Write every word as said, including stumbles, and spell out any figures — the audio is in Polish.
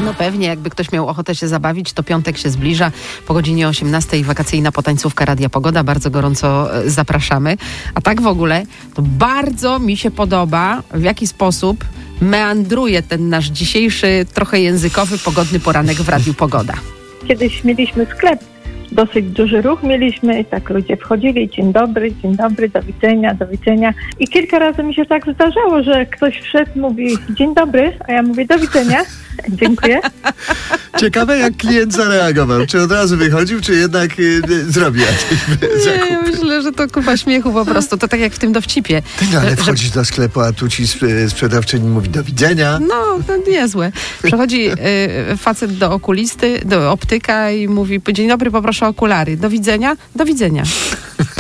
No pewnie, jakby ktoś miał ochotę się zabawić, to piątek się zbliża. Po godzinie osiemnastej wakacyjna potańcówka Radia Pogoda. Bardzo gorąco e, zapraszamy. A tak w ogóle, to bardzo mi się podoba, w jaki sposób meandruje ten nasz dzisiejszy, trochę językowy, pogodny poranek w Radiu Pogoda. Kiedyś mieliśmy sklep, dosyć duży ruch mieliśmy i tak ludzie wchodzili, dzień dobry, dzień dobry, do widzenia, do widzenia. I kilka razy mi się tak zdarzało, że ktoś wszedł, mówi dzień dobry, a ja mówię do widzenia, dziękuję. Ciekawe, jak klient zareagował. Czy od razu wychodził, czy jednak y, y, zrobił jakieś zakupy? Nie, ja myślę, że to kupa śmiechu po prostu. To tak jak w tym dowcipie. No, ale że- wchodzisz do sklepu, a tu ci sp- sprzedawczyni mówi do widzenia. No, to niezłe. Przychodzi y, facet do okulisty, do optyka i mówi, dzień dobry, poproszę okulary. Do widzenia, do widzenia.